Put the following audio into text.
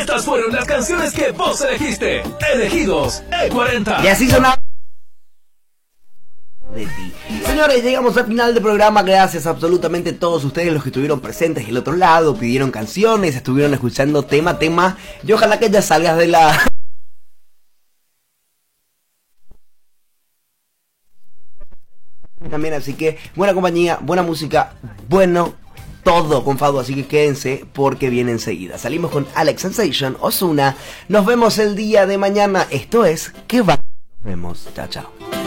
Estas fueron las canciones que vos elegiste. Elegidos E40. Y así sonaba de ti. Señores, llegamos al final del programa. Gracias a absolutamente todos ustedes los que estuvieron presentes del otro lado, pidieron canciones, estuvieron escuchando tema. Y ojalá que ya salgas de la... También, así que buena compañía, buena música, bueno todo con Fado, así que quédense porque viene enseguida. Salimos con Alex Sensation, Ozuna. Nos vemos el día de mañana. Esto es Que Va. Nos vemos. Chao, chao.